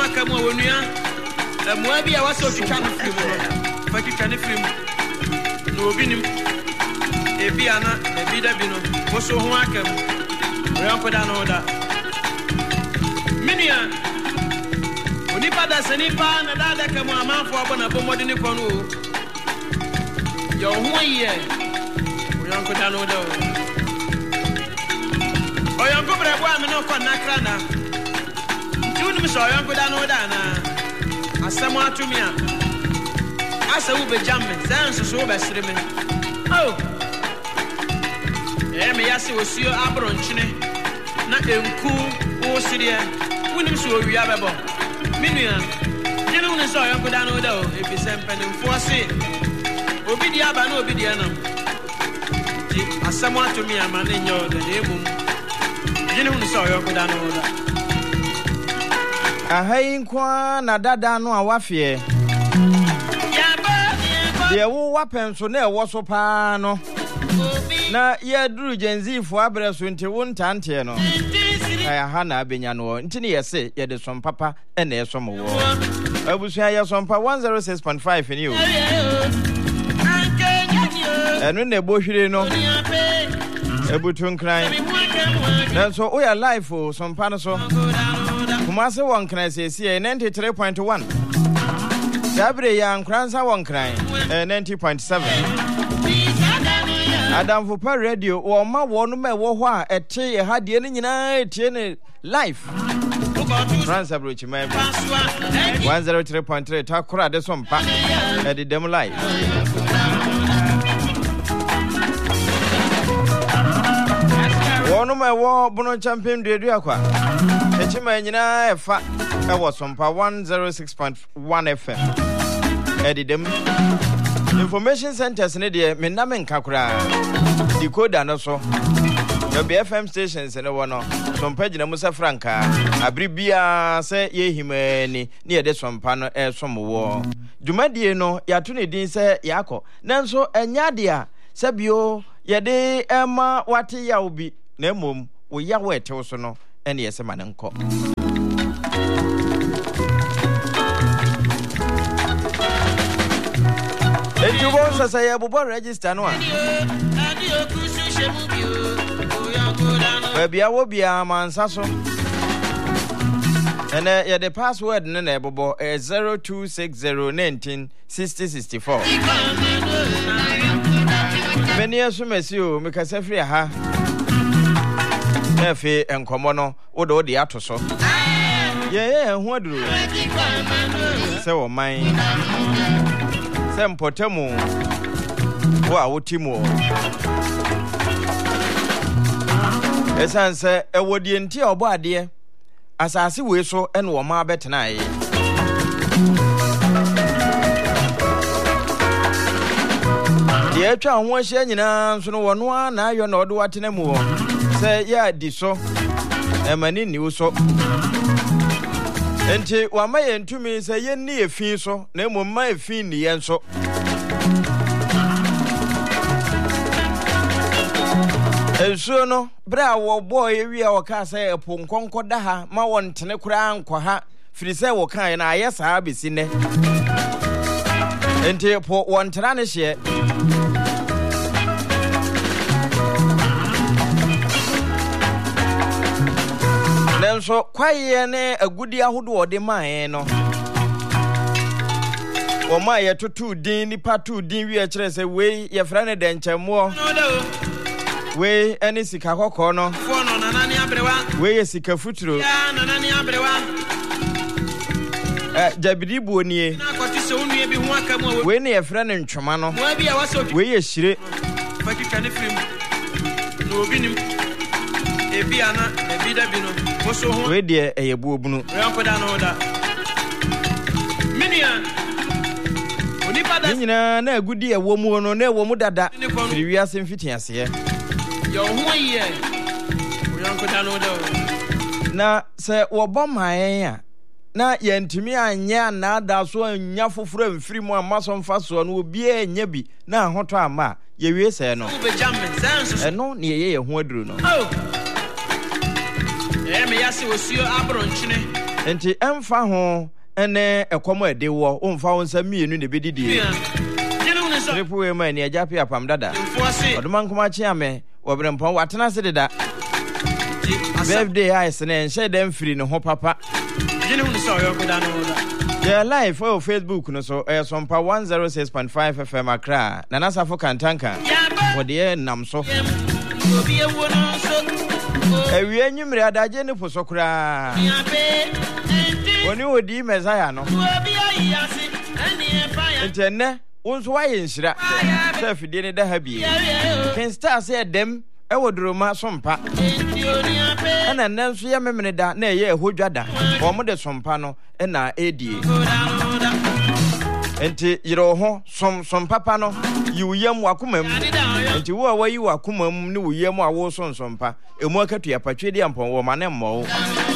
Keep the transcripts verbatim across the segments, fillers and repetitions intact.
aka mu wonua amoa bi a wase otwitwa no firi mu fa twitwa no firi mu no obi nim ebi ana ebi da bi no wo so ho aka mu oyanko da no da minia onipa da senipa na da da ka mu amanfo abona bomodi ne kono o yo ho ye oyanko da no da oyanko brebo am no ko nakra na tunu mi so oyanko da no da na asamo atumi a asa wo be jamme sanso so wo be sire me oh eh me yase osio abronchine na enku wo sire wonim so owia bebo minua jenu ne so oyanko da no da o ebi sempene mfoase obi di aba na obi di anam di asamo atumi ama ne nyo da emum jenu ne so oyanko da no da ahai kwa na dada no a wafie de wo wapenso na ewo so pa no na ye duru genzifo abreso nte wo ntante no aya ha na abenya no nti ne yese ye de som papa e na yeso mo wo abusua ye som pa one oh six point five ni o enu ne bohwire no ebutun kran na so o ya live o som pa no so Kumase won kran sesi ninety-three point one. Sabre ya nkransa won kran ninety point seven. Adam Fupa Radio wo ma wonu me wo ho a ete ye hade ne nyina etie ne live. Fransa brochi mai one oh three point three takura de sompa e de dem live. Wonu me wo bono champion dedu akwa. Echima nyina efa e wo sompa one oh six point one F M. Edidem information centers ne de me na men kakura decoder no so the B F M stations ne wo no sompa gina musa franka abribia se ye himani ne de sompa no e somwo djumadie no ya to ne din se yakọ nanso enya de a se bio ye de ema wate ya obi na mom wo ya wo etew so no ene yese manenko ejubo sasa ya bubo register no a bia wo bia mansa so ene ye the password ne na ebobo zero two six zero one nine six zero six four meni aso mesi o mekasa firi ha efe enkomo no wo de wo de ato so ye ye hu aduru se wo man se mpotemu wo a wotimu esanse ewodie nti obo ade asase we so ene wo ma betena ye ye atwa ho ahia nyina nso no wono a na ayo na ode watena mu wo se ya di so emani ni wo so enti wa ma ye ntumi se ye ni efin so na emo ma efin ni ye nso enso no bra wo boy wi a wo ka se epo nkonko da ha ma won tene kura anko ha firi se wo kan na aye saa besi ne enti po won tena ne hye nenso kwaye ne agudi ahodo ode man no o ma ye tutu din ni patu din wi a kire se we ye fra ne denchemo we eni sika kokko no fono nanani abrewa we ye sika futuro ya nanani abrewa eh jabidi buonie na kwati se onue bi ho aka mu we ne ye fra ne ntwoma no mo bi a wase we ye hire fa twitwa ne film no obi nim ebi ana ebi da bi no wo so ho we de eye buobunu yanko da no da minia onipa da nyina na agudi ewo mu no na ewo mu dada firi wiase mfiti ase yo ho ye yanko da no da na se wo bomaen a na yentimi anya na da so anya foforo mfiri mu amaso mfa so no obi anya bi na ahoto ama ye wie se no eno ne ye ye ho aduru no eh me yase osio abronchine enti emfa ho ene ekomo ede wo omfa ho nsa mienu ne bedidie triple we man ya japi apam dada oduma nkoma chi ame obrempon watena se deda birthday ice ne nche dem free ne ho papa jene hu so yo ko da no da yeah live for Facebook no so eh sompa one oh six point five F M Accra na nasafo kantanka wode nam so obi ewo no so ewi enyumre adaje ne posokura oni odi mesaya no obi ayase ene efa ya ntenne unso waye nshira chef die ne da ha bie ken star say dem e woduroma sompa ana nanso ye memene da na ye ehodwada omo de sompa no e na edie enti yiro ho som som papa no yiwuyam wakomam enti wo a wayi wakomam ne wuyam a wo son sompa emu akatua patwe di ampon wo mane mmo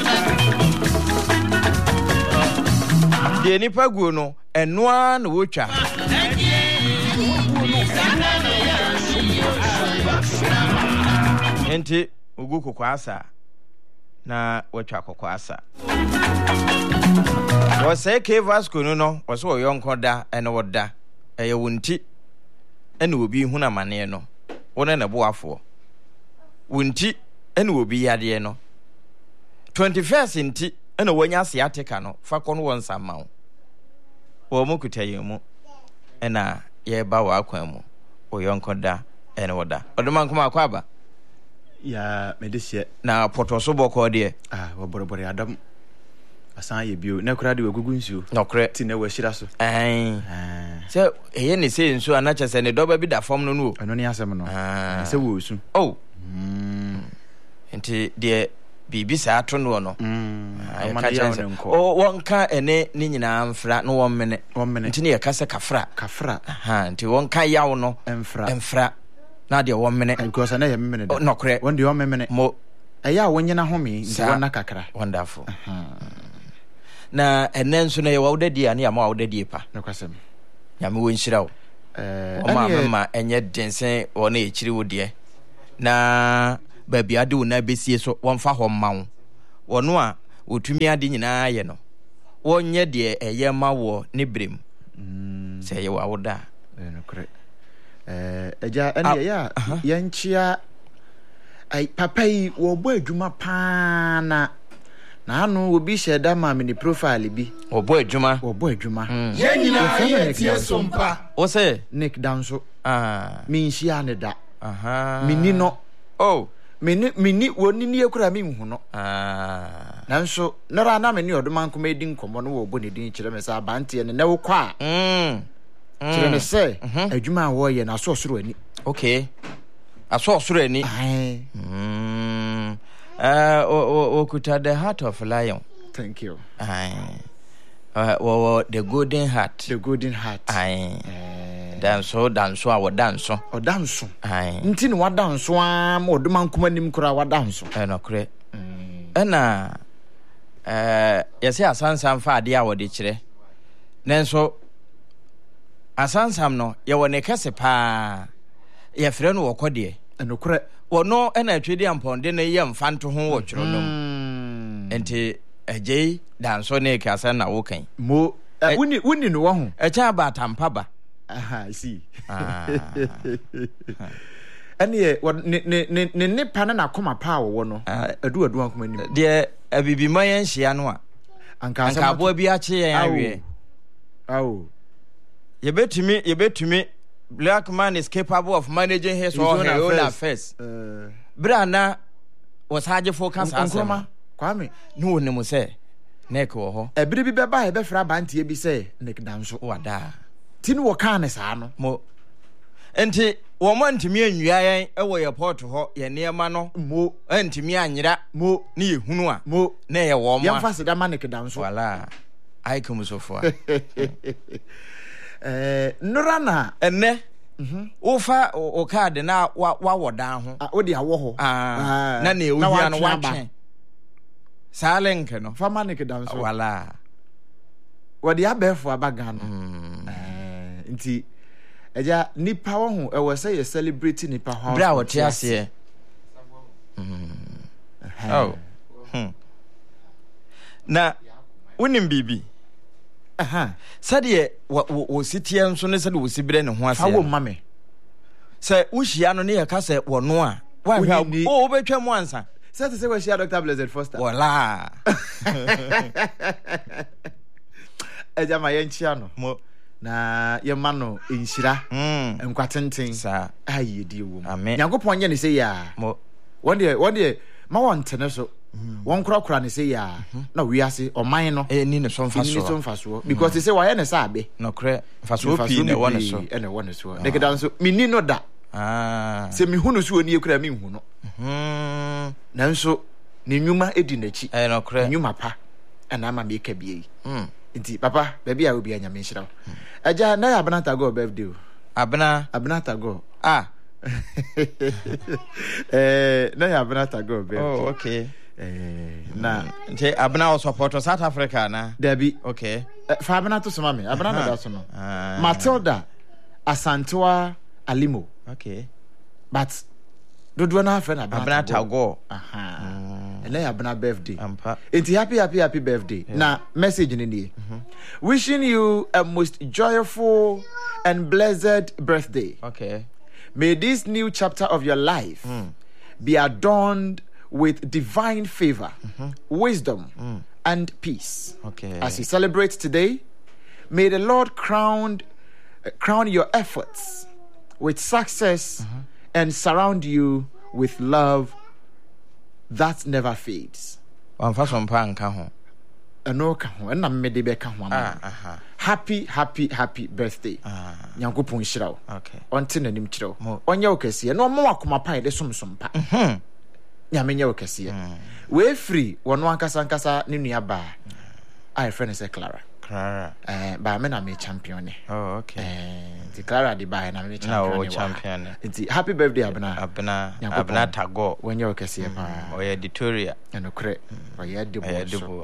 de nipa guo no enoa na wotwa enti ugu kokwasa na wotwa kokwasa wo say K Vasco no no wo so yonko da ene woda eye wunti ene obi huna mane no wona na boafo wunti ene obi yade no twenty-first nti ene wonya asiatica no fa kono won samma wo mo kutayemu ena ye ba wa akwan mu o yonko da ene woda oduma nkoma akwaba ya medisia na potoso boko de ah wo borobore adam asan ye bio na kura de wagugu nsuo nokre ti na washira so eh se eye ne se nsuo anacha se ne doba bi da fom no no eno ne asem no se wo su oh mm enti de bibi sa ato no no mm o wonka ene ni nyina mfra no won mene won mene enti ne yakasa kafra kafra aha enti wonka yawo no emfra emfra na de won mene because na ye mene da nokre won de won mene mo eya wonyena home ndi wona kakra wonderful na enenso na ye wawdadi ane ya ma wawdadi pa nokwasem nyame wonhyira wo eh o ma ma enye densen wo na echiri wo de na baby ade wo na besie so wonfa ho mma wo no a otumi ade nyina ye no wonye de eye ma wo ne brem mm se ye wawda eh nokre eh eja ene ya yanchia ai papai wo bo adwuma pa na na anu obi sheda ma me ni profile bi wo bo adwuma wo bo adwuma ye nyina ye tie sompa wo se Nick Danso ah mi nhia ne da aha mini no oh mini mini woni ni ekura mi hu no ah nanso nora na me ni odoma nkom edi nkomo no wo bo ne din kire me sa abante ne na wo kwa mm kire ne se adwuma wo ye na so soro ani okay aso soro ani ai mm uh o o kuta the heart of lion thank you ai uh wo the golden heart the golden heart ai danso danso a wo danso o danso ai nti ne wa danso a ma odoma nkom anim kura wa danso e no kre ena eh yesi asansam fa ade a wo de kire nenso asansam no ye wo ne kese pa ye frɛ no wokɔde enokre wono ena atwedi amponde na ye mfanto ho wo tworo no enti agye danso ne kasa na wo kan mo wuni wuni no wo ho e cha ba tampa ba aha I see ah ene ne ne ne ne pa na koma pa wo no adu adu akoma ni de abibi mayen hia no a anka anka abo bi a che yen awie awo ye betumi ye betumi black man is capable of managing his own affairs uh brana was haje focus asema kwame no ne mo se nek wo ho ebire bi beba e be fra bantie bi se Nick Danso wada tin wo kan ne saa no mo enti wo mo ntimi anwia yen e wo ye port ho ye niema no mo ntimi anyira mo ne ye hunu a mo na ye wo mo yamfa se da ma Nick Danso wala ai kumu so fo eh norana enne mhm wo fa o card na wa wo dan ho o de awo ho ah na na ewia no wa twen silent no fa ma Nick Danso wala wo de abefo abaga no eh nti eja nipa wo ho e wo say you celebrate nipa ho bra wo ti ase mm oh hmm na wonim bibi aha sade wo sitie nso ne sade wo sibire ne ho ase awo mame se wo hia no ne ye ka se wo no a wa hwa o obetwa mu ansa se se we share Doctor Blessed Foster wala eja ma yenchia no mo na yema no enhyira mm enkwatenten sa aye die wo amen Nyankopon ye ne se ya mo wonde wonde ma wontene so won kura kura ne se ya na wiase oman no eh ni ne so mfa so ni so mfa so because they say why na sa abe no kre mfa so pi ne won so ene won so de kedan so minni no da ah se mi hunu so oni ekura mi hu no mhm nanso ne nyuma edi nachi eh no kre nyuma pa ana ma me ka bie mm nti papa baby a obi anya me nhira aja na ya Abnata go birthday abna Abnata go ah eh na ya Abnata go birthday oh okay eh na nti abna o support South Africa na Debbie okay fa Abnata so mame Abnata da so no Matilda Asantewa Alimo okay but dodo na fa na Abnata go aha na ya Abna birthday ampa it's happy happy happy birthday yeah. Na message in the mm-hmm. Wishing you a most joyful and blessed birthday. Okay. May this new chapter of your life mm. be adorned with divine favor, mm-hmm. wisdom, mm. and peace. Okay. As you celebrate today, may the Lord crown uh, crown your efforts with success mm-hmm. and surround you with love that never fades. One first one pan ka ho. Eno ka ho, na me de be ka ho. Ah, aha. Happy happy happy birthday. Ah. Nyankopon hira wo. Okay. Onte nanim kire wo. Onye wo kase. Na omo akoma pan de somsom pa. Mhm. Nyame nye wo kase. We free wono ankasa ankasa ne nua ba. I friend say Clara. Clara. Eh, ba me na me champion ne. Oh, okay. Eh, the Clara di ba na me champion ne. No, champion ne. Nti happy birthday Abna. Abna, Abna Tago. Wenye wo kase pa. Oya Victoria. Eno kre. Oya de bo. Oya de bo.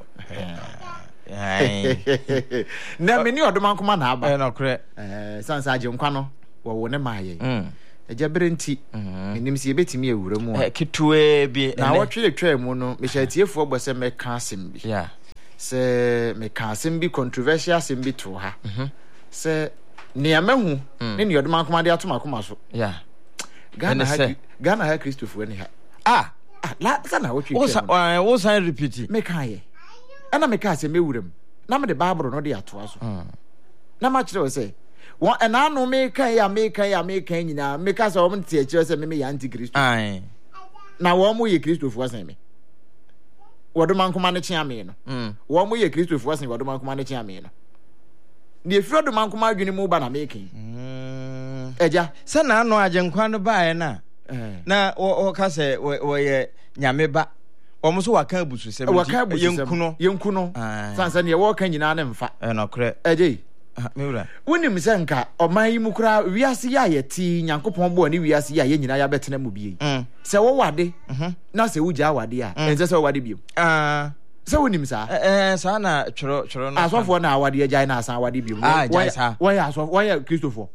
Na me ni odoma nkoma na aba. Eh no kre. Eh, sansa age nkwa no wo wo ne maaye. Mm. Eja berenti. Enim si ebetimi ewura mu. Eh kitwe bi. Na wo twele twa mu no, me hya tiefo ogbose me ka asem bi. Yeah. Se me ka asem bi controversial asem bi to ha. Mhm. Se ne amahu ne ne odoma nkoma de atoma koma so. Yeah. Ghana ha Ghana ha Christopher ni ha. Ah, la sana wo twele. Wo wo san repeat. Me kan ye. Ana me ka asem ewuram. Na me de Bible no de ato aso. Na ma kire wo se won ena no me kan ya me kan ya me kan nyina me ka so wo nte akire se me me ya anti Kristo ai na wo mo ye Kristofo asan me wodo man koma ne chia me no mm wo mo ye Kristofo asan wodo man koma ne chia me no ne efiro do man koma adwene mu ba na me kan mm eja se na no agenkwa no ba e na na wo ka se wo ye nyame ba omo so waka abusu se yenkuno yenkuno sansa ne wo kan nyina ne mfa e no kre eje mewura wonim se nka oman yi mu kura wiase ya yeti Nyankopon bo ni wiase ya ye nyina ya betena mu bie se wo wade na se wuja wade a enze se wo wade biem ah se wonim sa eh sa na tworo tworo no asofo na wade agya na asan wade biem wo ya asofo wo ya Kristofo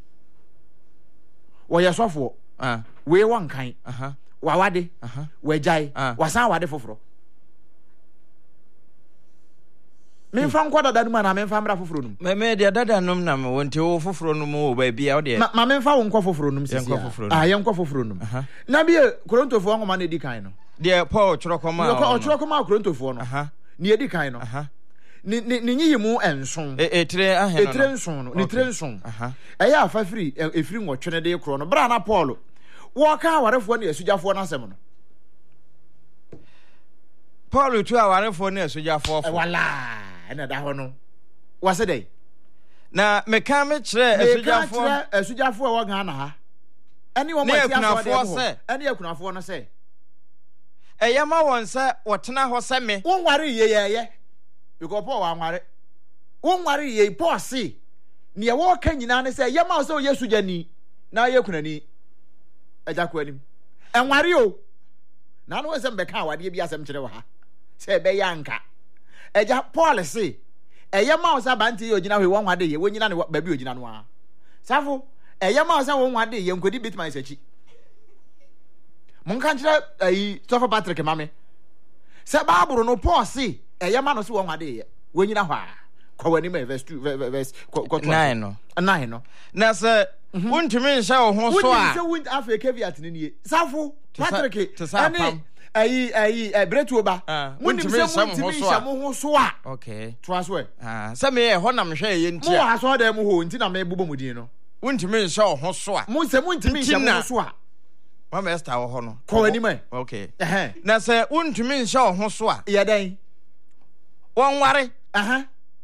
wo ya asofo ah we won kan aha wa wade aha we jai wasan wade foforo me fa nkwa dada numa na me fa mra foforo num me me dia dada num na me wonte wo foforo num wo ba bia wo de ma me fa wo nkwa foforo num sisi ah ye nkwa foforo num na bia Korontofo ngoma na edi kan no de Paul chorokoma o chorokoma Korontofo no aha ni edi kan no aha ni ni nyi mu enson e etre ahe no etre nson no ni tre nson aha e ya afa firi efiri nwotwe de kro no bra na Paul wo ka awarefo na asujafo na asem no Paul tu awarefo na asujafo wala ena da ho no wase dey na me ka me kire asujafo asujafo e wo Ghana ha eni wo mo ti afo de eni akunafo no se eya ma won se wotena ho se me won ware ye ye ye because Paul wa nware won ware ye Paul se ne wo ka nyina ne se eya ma so Yesu jani na ye kunani eja ko anim enware o na no se mbeka awade bi asem kire wo ha se be yanka eja Paul se eye ma o sa banti ye ogina hwe won wade ye wonyina ne ba bi ogina no a safo eye ma o sa won wade ye nkodi bitman sachi mon kan kire ayi Sofa Patrick mame se Bible no Paul se eye ma no se won wade ye when you know why. Kawani me verse two verse nine no. Nine no. Na say wontumi nhyɛ wo ho so a. Wontumi sɛ wont afa caveat ne nie. Safo Patrick. To sa pam. Ayi ayi bretu ba. Wontumi nhyɛ mo ho so a. Okay. To aso e. Ah, sɛ me hɔ na mehwɛ ye ntia. Mo aso da mo ho nti na me bobɔ mudin no. Wontumi nhyɛ wo ho so a. Mo sɛ wontumi nhyɛ mo ho so a. Mama Esther wo hɔ no. Kawani me. Okay. Eh. Na sɛ wontumi nhyɛ wo ho so a. Ya dan. Won ware. Aha.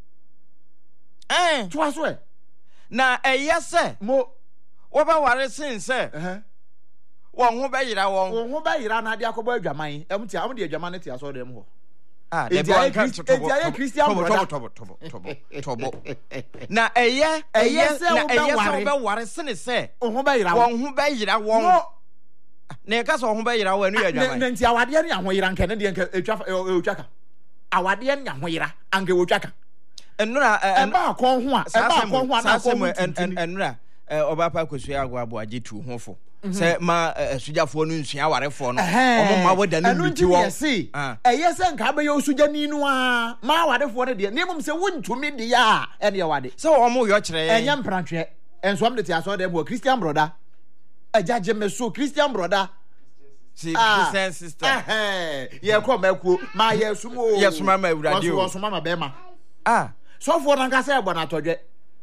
Eh. To aso e. Na ɛyɛ sɛ Mo wɔbɛware sen sɛ. Eh. Wɔn ho bɛyira wɔn. Wɔn ho bɛyira na de akɔbɔ adwaman. Ɛmu tia, ɛmu de adwaman ne tia so dem hɔ. Ah, de wɔn kan tobo. Ɛdi Christian brother. Tobo tobo tobo tobo. Na ɛyɛ ɛyɛ na ɛyɛ sɛ wɔbɛware sen sɛ. Wɔn ho bɛyira wɔn. Wɔn ho bɛyira wɔn. Na ɛka sɛ wɔn ho bɛyira wɔn anu yɛ adwaman. Na nti awade ne ahoyira nkɛ ne de nkɛ etwa etwa ka. Awade ne ahoyira anke wotwa ka. Enura ɛba akɔn ho a ɛba akɔn ho a na akɔn ho enura ɔbapa kosua agwabo agye tu ho fo sɛ ma asugyafoɔ no nsua awarefoɔ no ɔmo ma woda no miti wɔ ɛyɛ sɛ nka bɛyɛ osugani no a ma awarefoɔ no deɛ ne mmom sɛ wontumi de a ɛne ɛwade sɛ ɔmo yɔ kyerɛ yɛn ɛnyɛ mprantwɛ ɛnsoam de te asɔ dɛ mo Christian brother agya gye me so Christian brother si Christian sister eh yɛ kɔ makuo ma yɛ sumo yɛ suma ma awurade o suma ma bɛma ah sɔfoɔ nan ka sɛ ɛbɔ na tɔdwe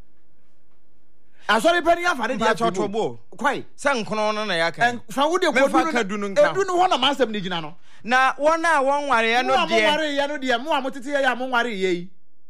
asɔre pani afa ne dia tɔtɔbo kwai sɛ nkono no na yaka fa wo de ko dunu edu no ho na masɛm ne gyina no na wɔn a wɔn ware no deɛ mo ware yɛ no deɛ mo a motete yɛ ya mo ware yɛ yi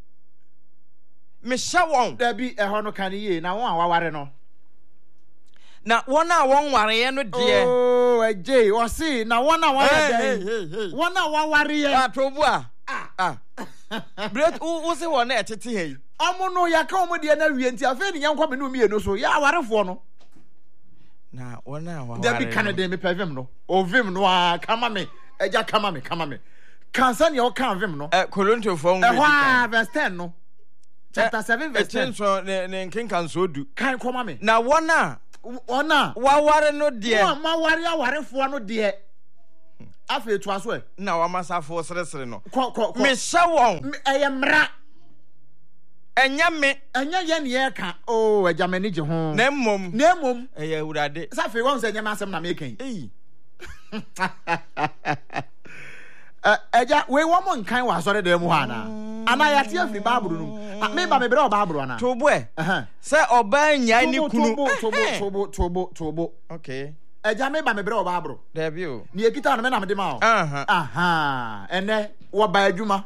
mehyɛ wɔn da bi ɛhɔ no kan yie na wɔn a waware no na wɔn a wɔn ware no deɛ oh ɛgye ɔse na wɔn a waware deɛ wɔn a waware yɛ atobo a ah Bret wo se won na etete hei. Omo no ya ka omo de na wie nti afa ni yankwa me no mie no so ya awarefo no. Na wona aware. Da bi kan de me pevim no. O vim no a kama me. Eja kama me kama me. Kansa ne o kan vim no. Eh Korinto fo nwe. Eh wa verse ten no. Chapter seven verse ten. Eh so ne ne nkenkan so du. Kan koma me. Na wona wona waware no de. Wo ma ware awarefo no de. Afa etu aso e na wa masafo seresere no me hye won eye mra enya me enya ye ne ye ka oh ajamani je ho na mmom na mmom eye awurade safe won se nya masem na me kan eh eh eja we wo mo nkan wa asore dem ho ana ana ya tie afri bible no me ba me bere o bible ana to bo e se oba nya ni kunu to bo to bo to bo to bo okay eja me ba me bere o bible there be o ni ekita no me na me de ma o aha aha ene wo ba adwuma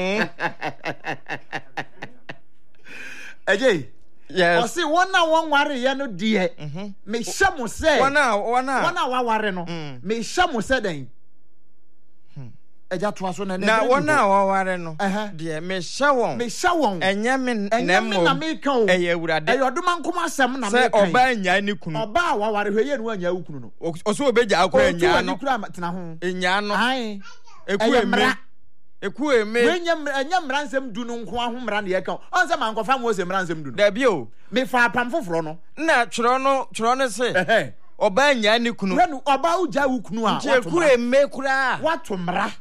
eje yes o si wona won ware ye no de me hye mo se wona wona wona wa ware no me hye mo se den eja to aso na na wona wa ware no de me hye won me hye won enye me na mo na me kan o eye awurade e yodoma nkoma asem na me kan se oba nya ni kunu oba wa ware hwe ye no anya wo kunu no o so obeja akwa nya no tena ho enya no ai eku eme eku eme we nya enya mra nsem du no nko aho mra ne ye kan on se man kofa mo se mra nsem du no da bi o me fa pam foforo no na twero no twero no se eh oba nya ni kunu we no oba uja wo kunu a eku eme kura wato mra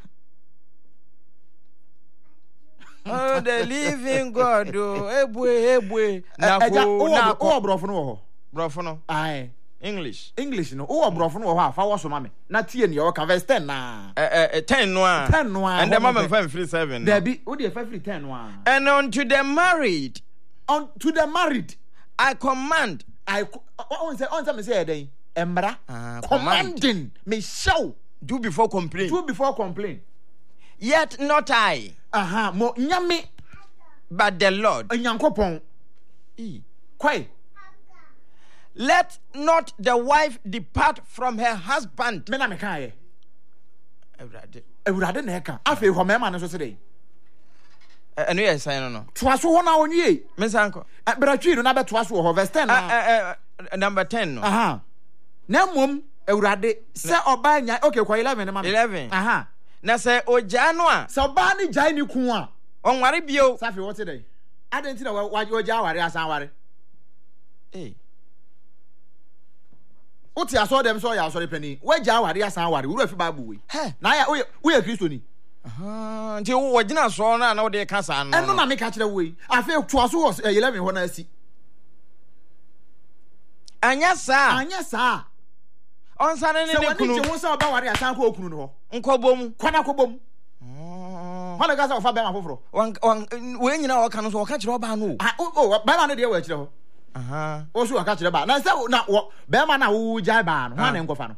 oh the living God o ebue ebue na ko na ko brofo no ho brofo no ai English English no o brofo no ho afa wo so ma me na tie ne o ka verse ten na eh eh ten no a ten no a and the mama five three seven there be o dey five three ten no a and unto the married unto the married I command I on say on say me say den emra commanding me show do before complain do before complain yet not I aha mo nyame but the Lord nyankopon e kwai let not the wife depart from her husband me na me kan ye Ewurade Ewurade na e kan afi ho mema ne so se dey eno ye sign no no to aso ho na onwie me sanko bratwi no na be to aso ho verse ten na number ten no aha na mom Ewurade se oba nya okay kwa eleven ne ma eleven aha na se oja no a se oba ne jai ni ku a onware bio safi what dey adenti na oja ware asan ware eh uti aso dem so ya aso repani waja ware asan ware wuru afi bible we na ya we we Kristo ni Ah, nti wo gina so na na wo de ka sa no. Eno na me ka kire wo yi. Afi to aso was eleven ho na asi. Anya sa. Anya sa. Onsa ne ne kunu. Se woni che ho sa oba ware asan ko okunu no ho. Nkobom. Kwana kobom. Hana ga sa ofa be ma foforo. Wan wan we nyina wo ka no so wo ka kire oba no. Ah oh be ma no de wo kire ho. Aha. O so ka kire ba. Na se na be ma na wo jai ba no. Hana nkofa no.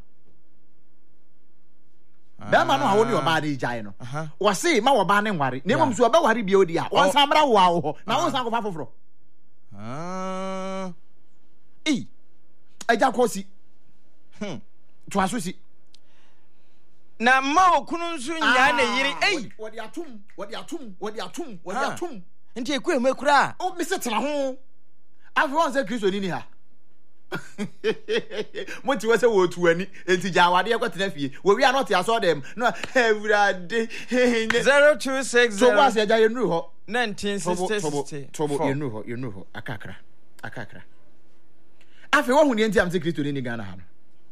Be ma no a wo ni oba de jai no. Wo se ma wo ba ne nware. Na mom so oba ware bi odi a. Won sa mra wo a wo ho. Na won sa nkofa foforo. Ah. Eh. Eja kosi. Hmm. To asosi. Na ma okunu nso nya na yiri ei wodi atum wodi atum wodi atum wodi atum nti ekwe me kura o mi se tena ho afi won se Kristo ni ni ha mo ti we se wo tu ani enti ja wade ekotena fie wo wi anot ya so dem no everade zero two six zero so was ya ye nru ho nineteen sixty tobo ye nru ho ye nru ho akakra akakra afi wo hu ni enti am se Kristo ni ni Ghana ha no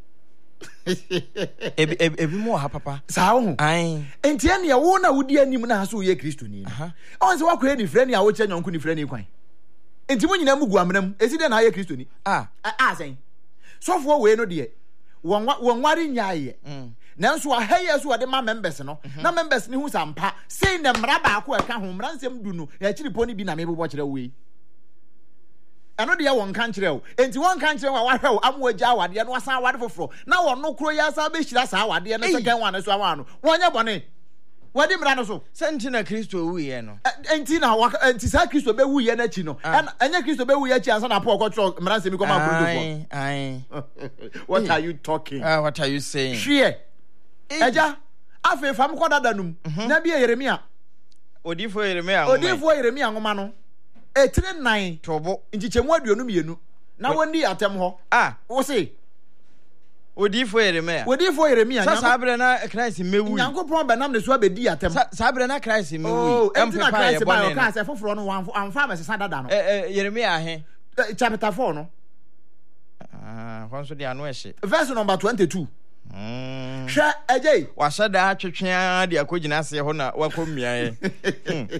ebi ebi mo ha papa sa wo ai enti ene wo na wodi anim na so ye Kristo ni on se wakọ ni frɛ ni a wo kye nyonko ni frɛ ni kwan enti mo nyina mu gu amnam esi de na ye Kristo ni ah ah sen sofo we no de won won ware nyaaye nanso aheye so de ma members no na members ni hu sampa sei na mra ba ko eka ho mra nsem du no ya chiri poni bi na me bobo kire we ano de ya won kan kire o enti won kan kire wa wa hwe amu agya awade no asan awade foforo na won no kro ya sa be hira sa awade no second one so awan no wonya bone wadi mra no so senti na Kristo wu ye no enti na enti sa Kristo be wu ye na chi no enya Kristo be wu ye chi ansa na Paul ko tro mra nsem ko ma pro do ai what are you talking ah what are you saying hwe eja afi fam ko dada num na bi Yeremia odifo Yeremia odifo Yeremia ngoma no etire nine tobo nchichemu aduonu mienu na woni atem ho ah wo se odifo Yeremia odifo Yeremia sa sabre na Christ mewu Nyankopon be nam ne so abedi atem sabre na Christ mewu oh empire Christ ba o ka se foforo no amfa ma sesa dada no eh Yeremia ahe chapter four no ah kwanso dia no ehye verse number twenty-two mm hwe ejei wa shada atwetwe a dia kogina se ho na wakommia e